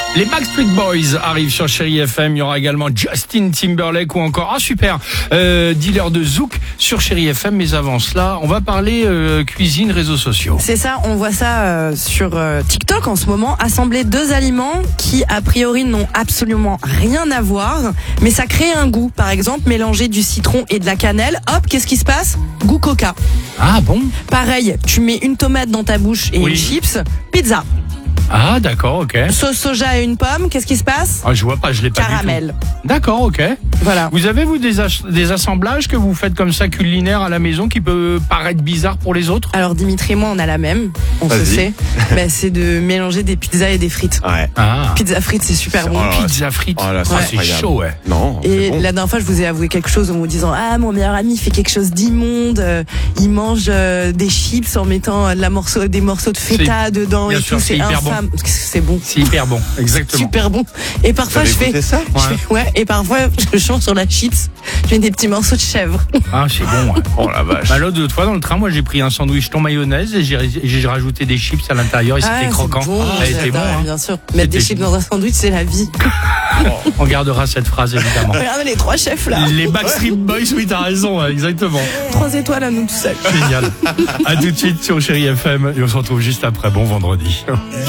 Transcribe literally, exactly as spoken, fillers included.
Les Backstreet Boys arrivent sur Chérie F M. Il y aura également Justin Timberlake ou encore, ah super, euh, Dealer de Zouk sur Chérie F M. Mais avant cela, on va parler euh, cuisine, réseaux sociaux. C'est ça, on voit ça euh, sur euh, TikTok en ce moment. Assembler deux aliments qui, a priori, n'ont absolument rien à voir, mais ça crée un goût. Par exemple, mélanger du citron et de la cannelle. Hop, qu'est-ce qui se passe? Goût coca. Ah bon? Pareil, tu mets une tomate dans ta bouche et Oui. une chips. Pizza. Ah d'accord, ok. Sauce soja et une pomme, qu'est-ce qui se passe? Ah je vois pas, je l'ai pas Caramel. du tout. D'accord, ok. Voilà. Vous avez vous des, ach- des assemblages que vous faites comme ça culinaires à la maison qui peut paraître bizarre pour les autres? Alors Dimitri et moi, on a la même, on se Vas-y. sait. Ben, c'est de mélanger des pizzas et des frites. Ouais. Ah. Pizza frites, c'est super bon. Oh là là. Pizza frites. Oh là, c'est Ah, c'est incroyable. chaud, ouais. Non, c'est Et bon. la dernière fois, je vous ai avoué quelque chose en vous disant ah mon meilleur ami fait quelque chose d'immonde. Euh, il mange euh, des chips en mettant euh, de la morceau, des morceaux de feta dedans bien et sûr, tout. c'est C'est hyper infâme. C'est bon. C'est hyper bon, exactement. Super bon. Et parfois Vous je avez fais, goûté ça? je fais- ouais. Et parfois je change sur la chips. Je mets des petits morceaux de chèvre. Ah c'est bon, ouais. Oh la vache. Bah, l'autre fois dans le train, moi j'ai pris un sandwich thon mayonnaise et j'ai, j'ai rajouté des chips à l'intérieur et c'était Ah, croquant. c'est bon, Ça a été j'adore, bon, hein. bien sûr. Mettre des C'était chips bon. dans un sandwich, c'est la vie. On gardera cette phrase évidemment. Regardez les trois chefs là. Les Backstreet Boys, oui t'as raison, ouais, exactement. Trois étoiles à nous tout seuls. Génial. À tout de suite sur Chérie F M et on se retrouve juste après. Bon vendredi.